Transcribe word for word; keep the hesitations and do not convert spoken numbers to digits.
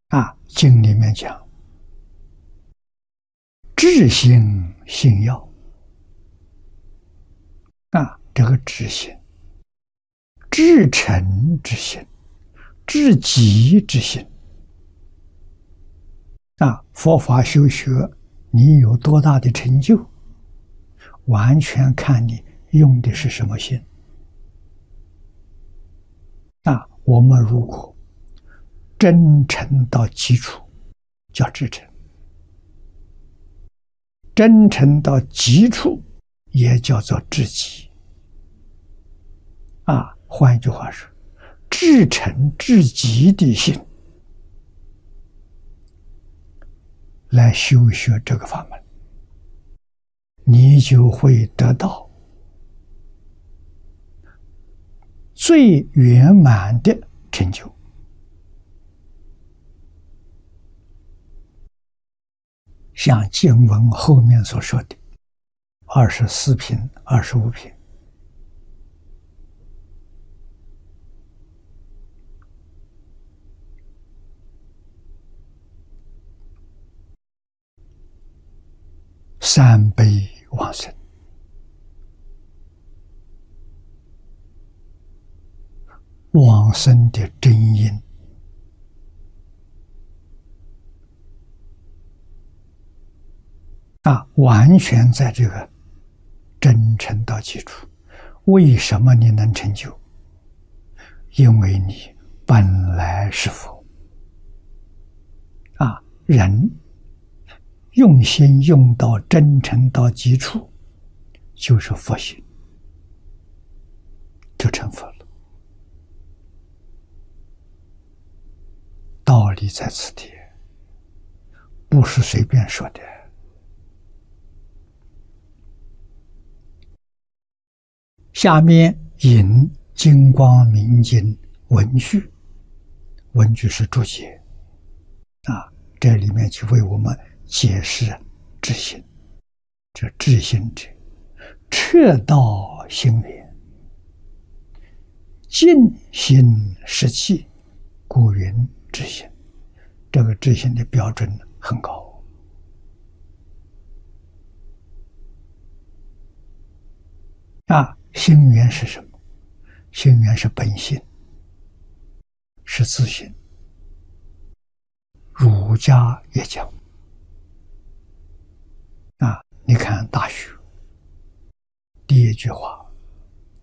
啊，经里面讲，至心信要啊，这个至心、至诚之心、至极之心啊，佛法修学，你有多大的成就，完全看你用的是什么心啊。我们如果真诚到基础，叫至诚；真诚到极处，也叫做至极。啊，换一句话说，至诚至极的心来修学这个法门，你就会得到最圆满的成就。像经文后面所说的二十四品、二十五品，三悲往生，往生的真因啊，完全在这个真诚到基础。为什么你能成就？因为你本来是佛啊，人用心用到真诚到极处，就是佛心，就成佛了。道理在此地，不是随便说的。下面引《金光明经》文句，文句是注解啊，这里面就为我们解释至心。这至心者，彻道心源，尽心实气，故云至心。这个至心的标准很高啊。心源是什么？心源是本心，是自心。儒家也讲啊，你看《大学》第一句话：“